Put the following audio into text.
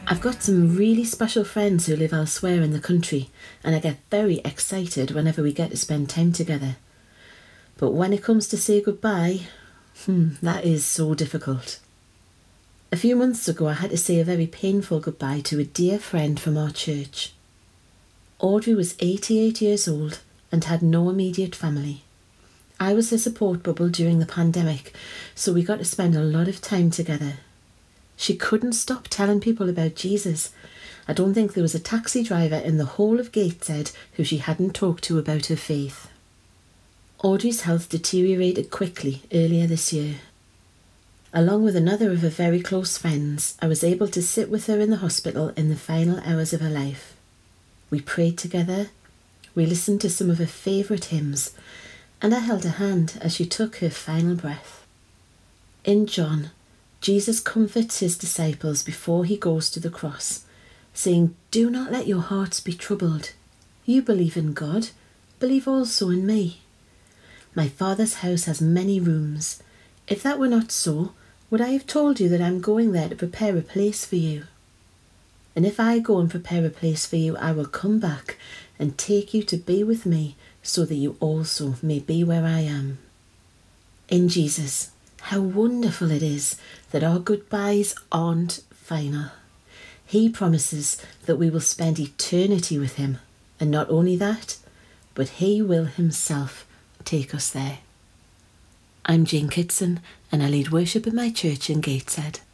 I've got some really special friends who live elsewhere in the country, and I get very excited whenever we get to spend time together. But when it comes to say goodbye, that is so difficult. A few months ago, I had to say a very painful goodbye to a dear friend from our church. Audrey was 88 years old and had no immediate family. I was her support bubble during the pandemic, so we got to spend a lot of time together. She couldn't stop telling people about Jesus. I don't think there was a taxi driver in the whole of Gateshead who she hadn't talked to about her faith. Audrey's health deteriorated quickly earlier this year. Along with another of her very close friends, I was able to sit with her in the hospital in the final hours of her life. We prayed together, we listened to some of her favourite hymns, and I held her hand as she took her final breath. In John, Jesus comforts his disciples before he goes to the cross, saying, "Do not let your hearts be troubled. You believe in God, believe also in me. My Father's house has many rooms. If that were not so, would I have told you that I'm going there to prepare a place for you? And if I go and prepare a place for you, I will come back and take you to be with me, so that you also may be where I am." In Jesus, how wonderful it is that our goodbyes aren't final. He promises that we will spend eternity with him, and not only that, but he will himself take us there. I'm Jane Kitson, and I lead worship in my church in Gateshead.